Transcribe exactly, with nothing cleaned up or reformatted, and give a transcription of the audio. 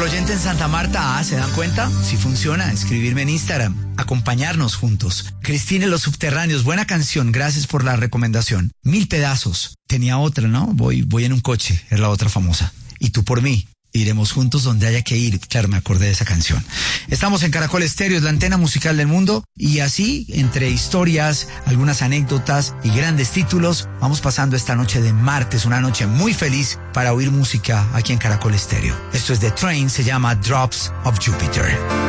oyente en Santa Marta, ah, ¿se dan cuenta? Si funciona, escribirme en Instagram, acompañarnos juntos. Cristina y los subterráneos, buena canción, gracias por la recomendación. Mil pedazos. Tenía otra, ¿no? Voy, voy en un coche, es la otra famosa. Y tú por mí. Iremos juntos donde haya que ir. Claro, me acordé de esa canción. Estamos en Caracol Estéreo, es la antena musical del mundo. Y así, entre historias, algunas anécdotas y grandes títulos, vamos pasando esta noche de martes, una noche muy feliz para oír música aquí en Caracol Estéreo. Esto es The Train, se llama Drops of Jupiter.